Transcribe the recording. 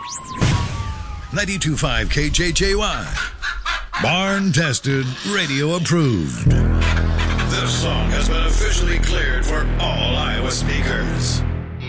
92.5 KJJY. Barn tested, radio approved. This song has been officially cleared for all Iowa speakers.